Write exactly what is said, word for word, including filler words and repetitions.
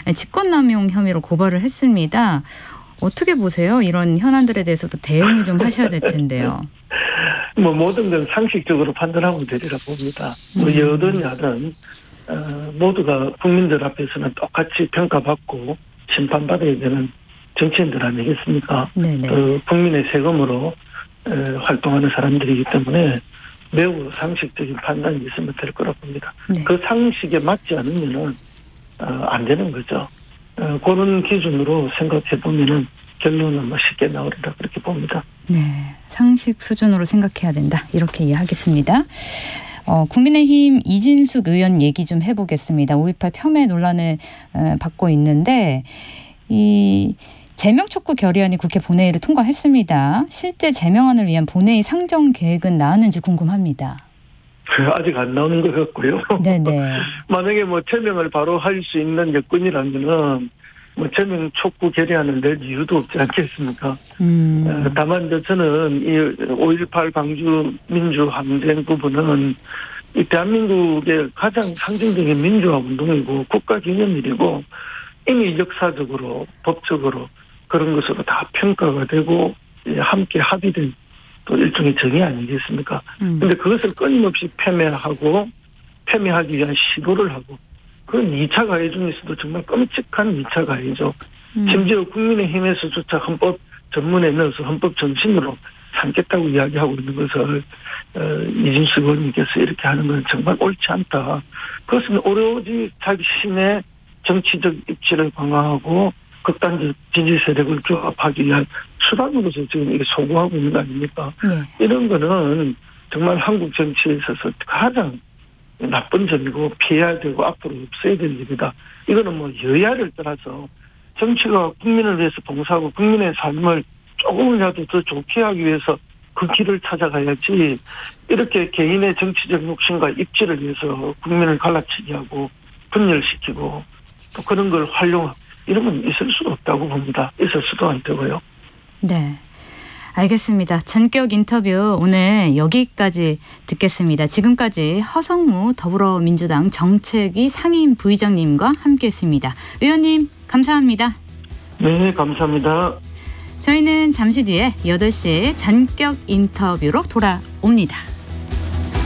직권남용 혐의로 고발을 했습니다. 어떻게 보세요? 이런 현안들에 대해서도 대응을 좀 하셔야 될 텐데요. 뭐 모든 건 상식적으로 판단하면 되리라 봅니다. 뭐 음. 여든 야든 어, 모두가 국민들 앞에서는 똑같이 평가받고 심판받아야 되는 정치인들 아니겠습니까? 네네. 또 국민의 세금으로 에, 활동하는 사람들이기 때문에 매우 상식적인 판단이 있으면 될 거라 봅니다. 네. 그 상식에 맞지 않으면은 어, 안 되는 거죠. 어, 그런 기준으로 생각해 보면은 결론은 뭐 쉽게 나오리라 그렇게 봅니다. 네, 상식 수준으로 생각해야 된다. 이렇게 이해하겠습니다. 어, 국민의힘 이진숙 의원 얘기 좀 해보겠습니다. 오이팔 폄훼 논란을 어, 받고 있는데 이 제명 촉구 결의안이 국회 본회의를 통과했습니다. 실제 제명안을 위한 본회의 상정 계획은 나왔는지 궁금합니다. 아직 안 나오는 것 같고요. 네네. 만약에 뭐 제명을 바로 할 수 있는 여건이라면은 뭐 제명 촉구 결의안을 낼 이유도 없지 않겠습니까? 음. 어, 다만 이제 저는 이 오일팔 광주 민주항쟁 부분은 이 대한민국의 가장 상징적인 민주화 운동이고 국가기념일이고 이미 역사적으로 법적으로 그런 것으로 다 평가가 되고 함께 합의된 또 일종의 정의 아니겠습니까? 그런데 음. 그것을 끊임없이 폄훼하고 폄훼하기 위한 시도를 하고 그건 이 차 가해 중에서도 정말 끔찍한 이 차 가해죠. 음. 심지어 국민의힘에서조차 헌법 전문에 넣어서 헌법 정신으로 삼겠다고 이야기하고 있는 것을 어, 이진수 의원님께서 이렇게 하는 건 정말 옳지 않다. 그것은 오로지 자신의 정치적 입지를 강화하고 극단적 지지 세력을 규합하기 위한 수단으로서 지금 이게 소구하고 있는 거 아닙니까? 네. 이런 거는 정말 한국 정치에 있어서 가장 나쁜 점이고 피해야 되고 앞으로 없어야 될 일이다. 이거는 뭐 여야를 떠나서 정치가 국민을 위해서 봉사하고 국민의 삶을 조금이라도 더 좋게 하기 위해서 그 길을 찾아가야지 이렇게 개인의 정치적 욕심과 입지를 위해서 국민을 갈라치게 하고 분열시키고 또 그런 걸 활용하고 이런 건 있을 수 없다고 봅니다. 있을 수도 안 되고요. 네. 알겠습니다. 전격 인터뷰 오늘 여기까지 듣겠습니다. 지금까지 허성무 더불어민주당 정책위 상임 부의장님과 함께했습니다. 의원님 감사합니다. 네, 감사합니다. 저희는 잠시 뒤에 여덟 시에 전격 인터뷰로 돌아옵니다.